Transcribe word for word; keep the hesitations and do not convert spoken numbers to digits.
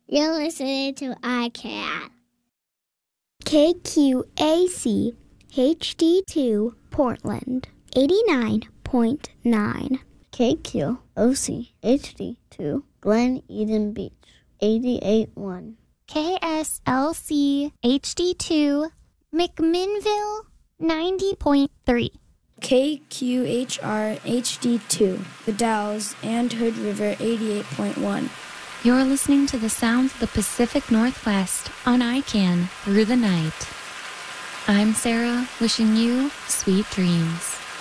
You're listening to I C A N. K Q A C H D two Portland, eighty-nine point nine. K Q O C H D two Glen Eden Beach, eighty-eight point one. K S L C H D two McMinnville, ninety point three. K Q H R H D two The Dalles and Hood River, eighty-eight point one. You're listening to the sounds of the Pacific Northwest on I C A N through the night. I'm Sarah, wishing you sweet dreams.